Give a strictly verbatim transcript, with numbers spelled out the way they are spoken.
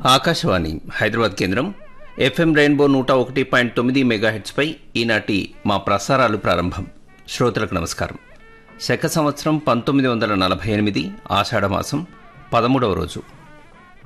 ఆకాశవాణి హైదరాబాద్ కేంద్రం FM rainbow నూట ఒకటి పాయింట్ తొమ్మిది మెగాహెట్స్పై ఈనాటి మా ప్రసారాలు ప్రారంభం. శ్రోతలకు నమస్కారం. శక సంవత్సరం పంతొమ్మిది వందల నలభై ఎనిమిది ఆషాఢమాసం పదమూడవ రోజు